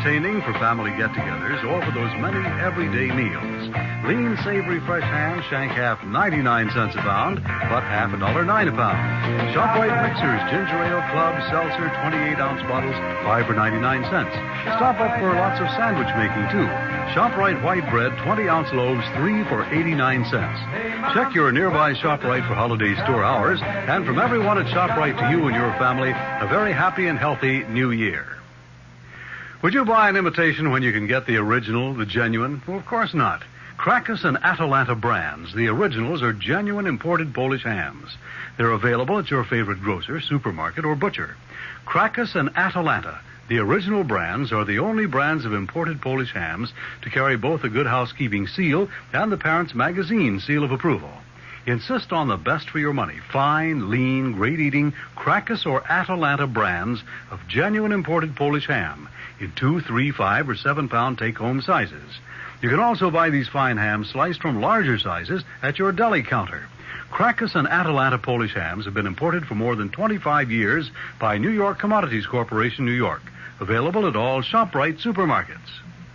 entertaining for family get-togethers or for those many everyday meals. Lean, savory, fresh ham, shank half 99 cents a pound, but half $1.09 a pound. ShopRite mixers, ginger ale, club, seltzer, 28-ounce bottles, 5 for 99 cents. Stop up for lots of sandwich making, too. ShopRite white bread, 20-ounce loaves, 3 for 89 cents. Check your nearby ShopRite for holiday store hours, and from everyone at ShopRite to you and your family, a very happy and healthy New Year. Would you buy an imitation when you can get the original, the genuine? Well, of course not. Krakus and Atalanta brands, the originals, are genuine imported Polish hams. They're available at your favorite grocer, supermarket, or butcher. Krakus and Atalanta, the original brands, are the only brands of imported Polish hams to carry both the Good Housekeeping seal and the Parents Magazine seal of approval. Insist on the best for your money. Fine, lean, great-eating Krakus or Atalanta brands of genuine imported Polish ham in 2, 3, 5, or 7-pound take-home sizes. You can also buy these fine hams sliced from larger sizes at your deli counter. Krakus and Atalanta Polish hams have been imported for more than 25 years by New York Commodities Corporation, New York. Available at all ShopRite supermarkets.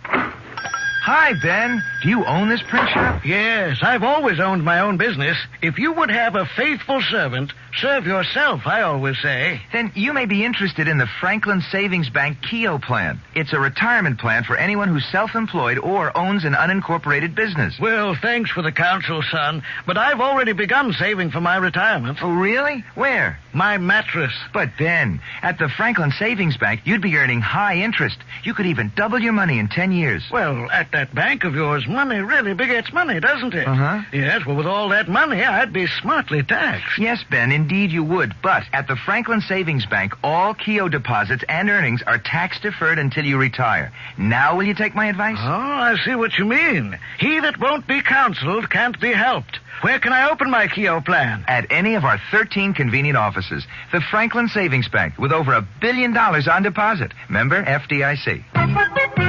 Hi, Ben. Do you own this print shop? Yes, I've always owned my own business. If you would have a faithful servant, serve yourself, I always say. Then you may be interested in the Franklin Savings Bank Keogh plan. It's a retirement plan for anyone who's self-employed or owns an unincorporated business. Well, thanks for the counsel, son, but I've already begun saving for my retirement. Oh, really? Where? My mattress. But, Ben, at the Franklin Savings Bank, you'd be earning high interest. You could even double your money in 10 years. Well, at that bank of yours, money really begets money, doesn't it? Uh-huh. Yes, well, with all that money, I'd be smartly taxed. Yes, Ben, indeed you would. But at the Franklin Savings Bank, all Keogh deposits and earnings are tax-deferred until you retire. Now will you take my advice? Oh, I see what you mean. He that won't be counseled can't be helped. Where can I open my Keogh plan? At any of our 13 convenient offices. The Franklin Savings Bank, with over $1 billion on deposit. Member FDIC.